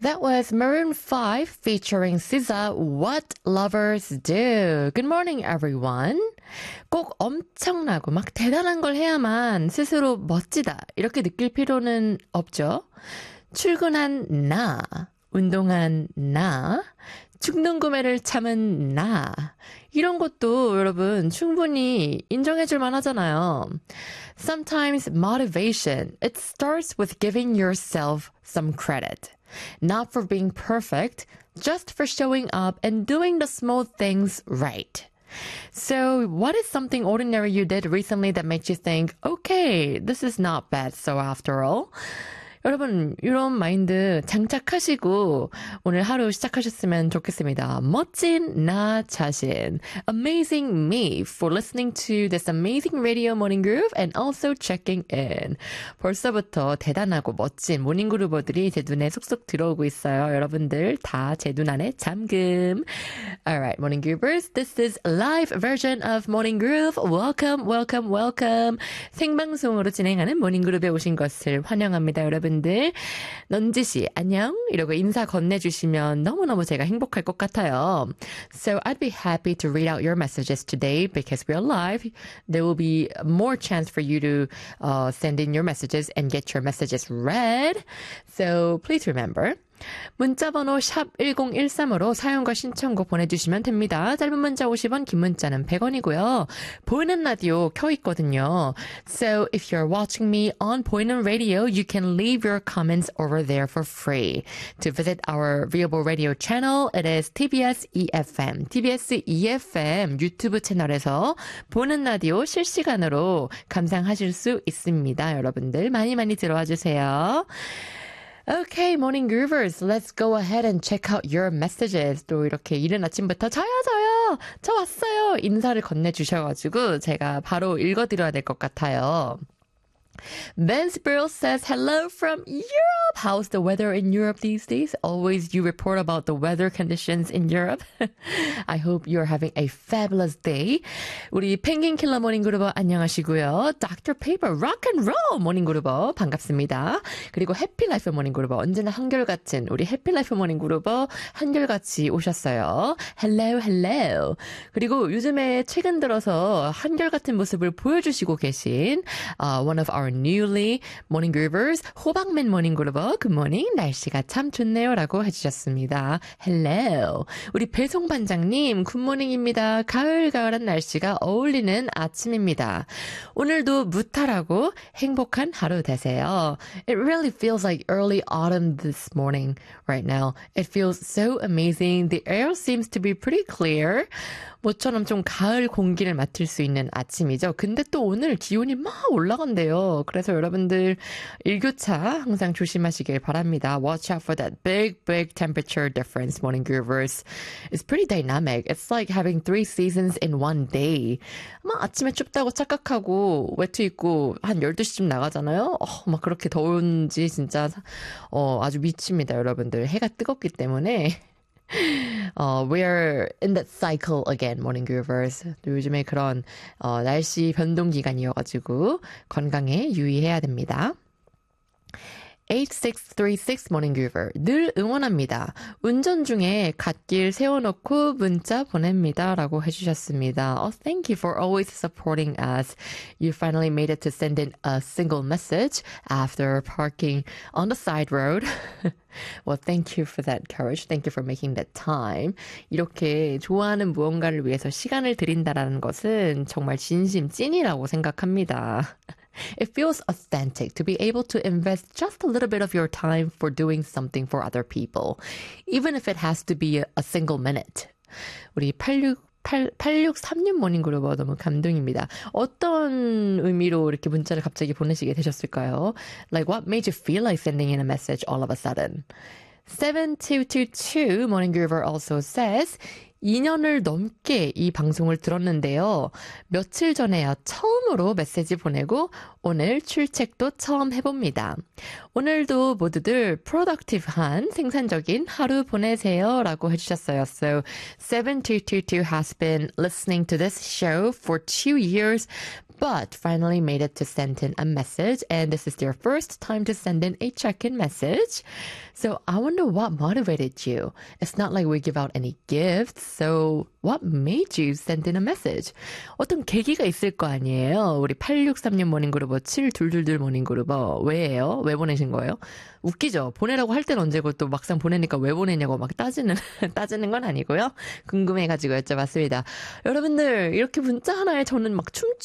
That was Maroon 5 featuring SZA, What Lovers Do. Good morning, everyone. 꼭 엄청나고 막 대단한 걸 해야만 스스로 멋지다 이렇게 느낄 필요는 없죠. 출근한 나, 운동한 나, 충동 구매를 참은 나 이런 것도 여러분 충분히 인정해줄 만하잖아요. Sometimes motivation, it starts with giving yourself some credit. Not for being perfect, just for showing up and doing the small things right. So, what is something ordinary you did recently that made you think, okay, this is not bad, so after all? 여러분, 이런 마인드 장착하시고 오늘 하루 시작하셨으면 좋겠습니다. 멋진 나 자신. Amazing me for listening to this amazing radio morning groove and also checking in. 벌써부터 대단하고 멋진 모닝 그루버들이 제 눈에 쏙쏙 들어오고 있어요. 여러분들 다 제 눈 안에 잠금. Alright, morning groovers. This is a live version of Morning Groove. Welcome, welcome, welcome. 생방송으로 진행하는 모닝 그룹에 오신 것을 환영합니다, 여러분. 넌지씨 안녕 이러고 인사 건네주시면 너무너무 제가 행복할 것 같아요. So I'd be happy to read out your messages today because we are live. There will be more chance for you to send in your messages and get your messages read. So please remember. 문자번호 샵 1013으로 사연과 신청곡 보내주시면 됩니다. 짧은 문자 50원, 긴 문자는 100원이고요. 보이는 라디오 켜있거든요. So if you're watching me on 보이는 radio, you can leave your comments over there for free. To visit our viewable radio channel, it is TBS EFM. TBS EFM 유튜브 채널에서 보이는 라디오 실시간으로 감상하실 수 있습니다. 여러분들 많이 많이 들어와 주세요. Okay, morning groovers, let's go ahead and check out your messages. 또 이렇게 이른 아침부터 저요, 저 왔어요. 인사를 건네주셔가지고 제가 바로 읽어드려야 될 것 같아요. Ben Sproul says, hello from Europe. How's the weather in Europe these days? Always you report about the weather conditions in Europe. I hope you're having a fabulous day. 우리 펭귄 킬러 모닝 그루버 안녕하시고요. Dr. Paper Rock and Roll 모닝 그루버 반갑습니다. 그리고 해피라이프 모닝 그루버 언제나 한결같은 우리 해피라이프 모닝 그루버 한결같이 오셨어요. Hello, hello. 그리고 요즘에 최근 들어서 한결같은 모습을 보여주시고 계신 one of our newly morning groovers, 호박맨 모닝 그루버, good morning. 날씨가 참 좋네요. 라고 해주셨습니다. Hello. 우리 배송반장님, 굿모닝입니다. 가을가을한 날씨가 어울리는 아침입니다. 오늘도 무탈하고 행복한 하루 되세요. It really feels like early autumn this morning right now. It feels so amazing. The air seems to be pretty clear. 모처럼 좀 가을 공기를 맡을 수 있는 아침이죠. 근데 또 오늘 기온이 막 올라간대요. 그래서 여러분들 일교차 항상 조심하시길 바랍니다. Watch out for that big temperature difference, morning groovers. It's pretty dynamic. It's like having 3 seasons in one day. 막 아침에 춥다고 착각하고 외투 입고 한 12시쯤 나가잖아요. 막 그렇게 더운지 진짜 아주 미칩니다, 여러분들. 해가 뜨겁기 때문에. We're in that cycle again, morning groovers. 요즘에 그런 날씨 변동 기간이어가지고 건강에 유의해야 됩니다. 8636 morning groover. 늘 응원합니다. 운전 중에 갓길 세워놓고 문자 보냅니다. 라고 해주셨습니다. Thank you for always supporting us. You finally made it to send in a single message after parking on the side road. Well, thank you for that courage. Thank you for making that time. 이렇게 좋아하는 무언가를 위해서 시간을 들인다라는 것은 정말 진심 찐이라고 생각합니다. It feels authentic to be able to invest just a little bit of your time for doing something for other people, even if it has to be a single minute. 우리 8636 모닝 그룹 너무 감동입니다. 어떤 의미로 이렇게 문자를 갑자기 보내시게 되셨을까요? Like what made you feel like sending in a message all of a sudden? 7222 morning groover also says 2년을 넘게 이 방송을 들었는데요. 며칠 전에야 처음으로 메시지 보내고 오늘 출첵도 처음 해봅니다. 오늘도 모두들 productive한 생산적인 하루 보내세요 라고 해주셨어요. So 7222 has been listening to this show for 2 years but finally made it to send in a message, and this is their first time to send in a check-in message. So I wonder what motivated you. It's not like we give out any gifts, so what made you send in a message? 어떤 계기가 있을 거 아니에요. 우리 863년 모닝그룹 7222 모닝그룹 왜예요? 왜 보내신 거예요? 웃기죠? 보내라고 할 땐 언제고 또 막상 보내니까 왜 보내냐고 막 따지는 건 아니고요. 궁금해가지고 여쭤봤습니다. 여러분들 이렇게 문자 하나에 저는 막